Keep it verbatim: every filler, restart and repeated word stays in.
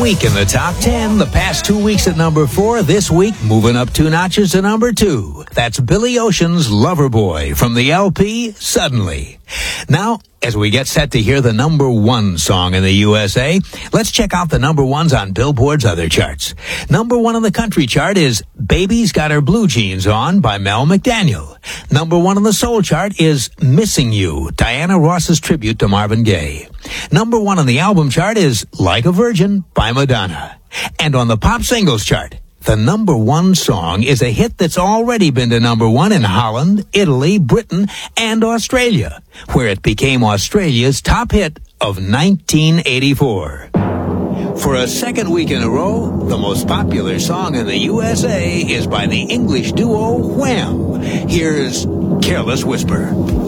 week in the top ten. The past two weeks at number four. This week, moving up two notches to number two. That's Billy Ocean's Loverboy from the L P Suddenly. Now, as we get set to hear the number one song in the U S A, let's check out the number ones on Billboard's other charts. Number one on the country chart is Baby's Got Her Blue Jeans On by Mel McDaniel. Number one on the soul chart is Missing You, Diana Ross's tribute to Marvin Gaye. Number one on the album chart is Like a Virgin by Madonna. And on the pop singles chart, the number one song is a hit that's already been to number one in Holland, Italy, Britain, and Australia, where it became Australia's top hit of nineteen eighty-four. For a second week in a row, the most popular song in the U S A is by the English duo Wham! Here's Careless Whisper.